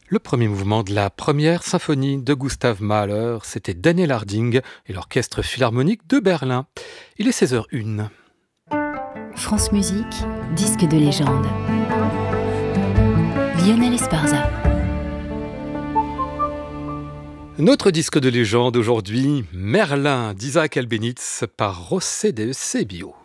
Le premier mouvement de la première symphonie de Gustav Mahler, c'était Daniel Harding et l'Orchestre Philharmonique de Berlin. Il est 16h01. France Musique, disque de légende. Lionel Esparza. Notre disque de légende aujourd'hui, Merlin d'Isaac Albéniz par José de Eusebio.